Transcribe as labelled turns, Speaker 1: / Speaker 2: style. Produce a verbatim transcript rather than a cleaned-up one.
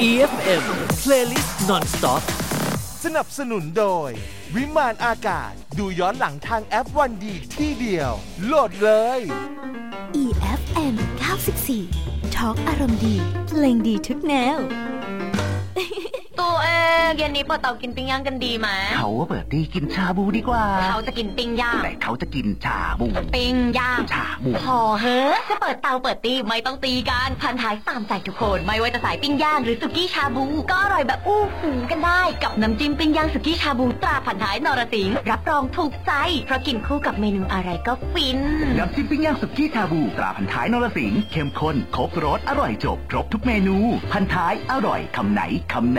Speaker 1: อี เอฟ เอ็ม Playlist Non-Stop
Speaker 2: สนับสนุนโดยวิมานอากาศดูย้อนหลังทางแอปวันดีที่เดียวโหลดเลย
Speaker 3: อี เอฟ เอ็ม เก้าสิบสี่ Talk อารมณ์ดีเพลงดีทุกแนว
Speaker 4: ตัวเองเย็นนี้เปิดเตากินปิ้งย่างกันดีไหม
Speaker 5: เขาว่าเปิดตีกินชาบูดีกว่า
Speaker 4: เขาจะกินปิ้งย่าง
Speaker 5: แต่เขาจะกินชาบู
Speaker 4: ปิ้งย่าง
Speaker 5: ชาบู
Speaker 4: พอเฮ้อจะเปิดเตาเปิดตีไม่ต้องตีกันพันท้ายตามใจทุกคนไม่ว่าจะสายปิ้งย่างหรือสุกี้ชาบูก็อร่อยแบบอู้หูกันได้กับน้ำจิ้มปิ้งย่างสุกี้ชาบูตราพันท้ายนรสิงห์รับรองถูกใจเพราะกินคู่กับเมนูอะไรก็ฟิน
Speaker 5: น้ำจิ้มปิ้งย่างสุกี้ชาบูตราพันท้ายนรสิงห์เข้มข้นครบรสอร่อยจบครบทุกเมนูพันท้ายอร่อยคำไหนคำนั้น